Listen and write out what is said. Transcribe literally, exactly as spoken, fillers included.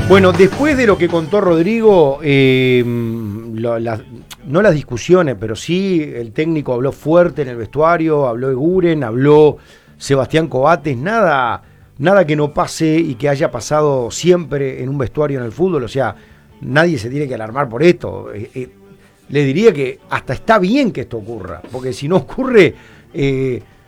Bueno, después de lo que contó Rodrigo, eh, lo, la, no las discusiones, pero sí el técnico habló fuerte en el vestuario, habló Eguren, habló Sebastián Coates, nada, nada que no pase y que haya pasado siempre en un vestuario en el fútbol, o sea, nadie se tiene que alarmar por esto. Eh, eh, le diría que hasta está bien que esto ocurra, porque si no ocurre... Eh,